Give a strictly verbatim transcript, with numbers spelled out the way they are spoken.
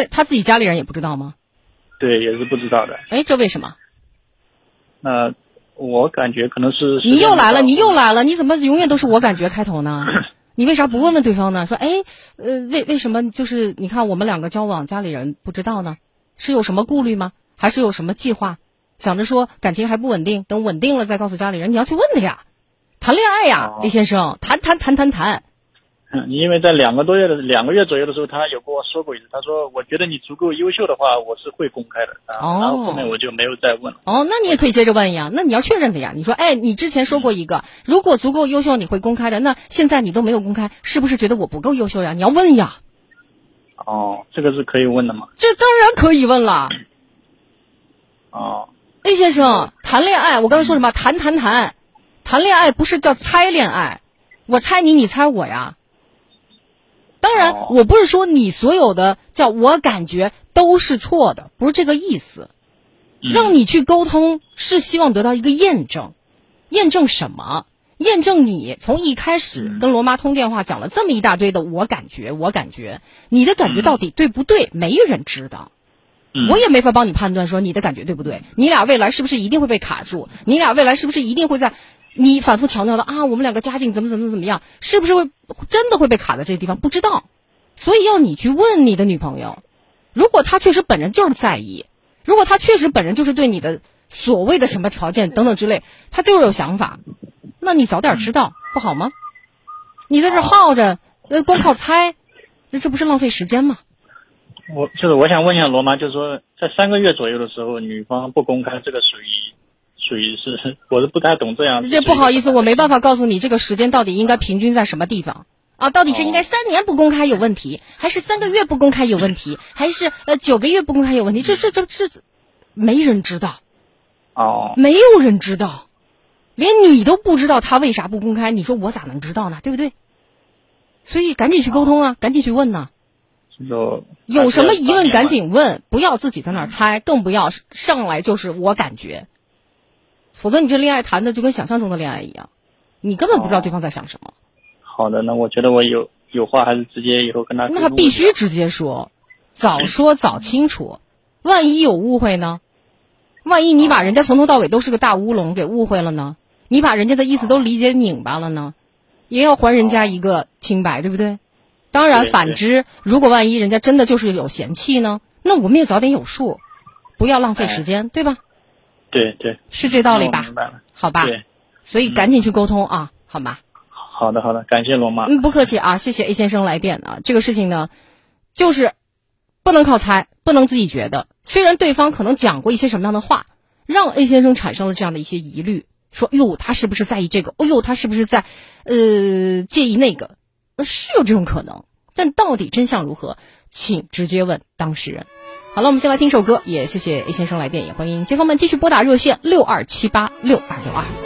这他自己家里人也不知道吗？ 对，也是不知道的。 哎，这为什么？ 那我感觉可能是你又来了，你又来了，你怎么永远都是我感觉开头呢？你为啥不问问对方呢？说，哎，呃，为为什么就是你看我们两个交往，家里人不知道呢？是有什么顾虑吗？还是有什么计划？想着说感情还不稳定，等稳定了再告诉家里人。你要去问他呀，谈恋爱呀，李先生，谈谈谈谈谈。 嗯，因为在两个多月的两个月左右的时候，他有跟我说过一次，他说我觉得你足够优秀的话，我是会公开的。啊、 哦， 然后后面我就没有再问了。 哦，那你也可以接着问呀，那你要确认的呀。你说，哎，你之前说过一个，如果足够优秀你会公开的，那现在你都没有公开，是不是觉得我不够优秀呀？你要问呀。 哦，这个是可以问的吗？ 这当然可以问了。 哦 A 先生，谈恋爱，我刚才说什么？谈谈谈，谈恋爱不是叫猜恋爱，我猜你，你猜我呀。当然， 哦、 我不是说你所有的叫我感觉都是错的，不是这个意思。 嗯、 让你去沟通是希望得到一个验证，验证什么？验证你从一开始跟罗妈通电话讲了这么一大堆的我感觉，我感觉，你的感觉到底对不对？没人知道。我也没法帮你判断说你的感觉对不对，你俩未来是不是一定会被卡住，你俩未来是不是一定会在你反复强调的啊我们两个家境怎么怎么怎么样，是不是会真的会被卡在这个地方，不知道。所以要你去问你的女朋友，如果她确实本人就是在意，如果她确实本人就是对你的所谓的什么条件等等之类她就是有想法，那你早点知道不好吗？你在这耗着呃光靠猜，这不是浪费时间吗？ 我就是我想问一下罗妈，就是说在三个月左右的时候，女方不公开，这个属于属于是，我是不太懂这样。 这不好意思，我没办法告诉你这个时间到底应该平均在什么地方啊？到底是应该三年不公开有问题，还是三个月不公开有问题，还是呃九个月不公开有问题？这这这这没人知道， 哦， 没有人知道，连你都不知道他为啥不公开，你说我咋能知道呢？对不对？所以赶紧去沟通啊，赶紧去问呐。有什么疑问赶紧问，不要自己在那儿猜，更不要上来就是我感觉，否则你这恋爱谈的就跟想象中的恋爱一样，你根本不知道对方在想什么。 好的，那我觉得我有有话还是直接以后跟他。 那必须直接说，早说早清楚，万一有误会呢？万一你把人家从头到尾都是个大乌龙给误会了呢？你把人家的意思都理解拧巴了呢？也要还人家一个清白，对不对？当然反之，如果万一人家真的就是有嫌弃呢，那我们也早点有数，不要浪费时间、哎、对吧？ 对对， 是这道理吧？ 明白了， 好吧， 对， 所以赶紧去沟通、嗯、啊，好吗？ 好的好的，感谢罗妈。 嗯，不客气啊，谢谢 A 先生来电啊。这个事情呢，就是不能靠猜，不能自己觉得。虽然对方可能讲过一些什么样的话，让 A 先生产生了这样的一些疑虑，说哟他是不是在意这个，哦哟他是不是在呃介意那个，是有这种可能，但到底真相如何，请直接问当事人。好了，我们先来听首歌，也谢谢 A 先生来电，也欢迎街坊们继续拨打热线六二七八六二六二。